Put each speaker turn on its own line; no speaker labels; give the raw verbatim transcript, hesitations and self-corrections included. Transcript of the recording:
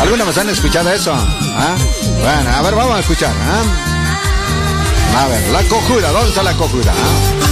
¿Alguna vez han escuchado eso? ¿Ah? Bueno, a ver, vamos a escuchar. ¿Ah? A ver, la cojuda, ¿dónde está la cojuda? ¿Ah?